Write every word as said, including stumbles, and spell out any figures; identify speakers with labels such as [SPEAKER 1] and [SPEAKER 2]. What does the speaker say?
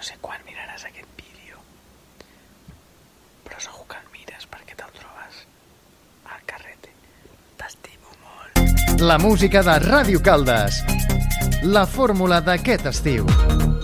[SPEAKER 1] sé quan miraràs aquest vídeo, però segur que el mires perquè te'l trobes al carrete. T'estimo molt.
[SPEAKER 2] La música de Ràdio Caldes. La fórmula d'aquest estiu.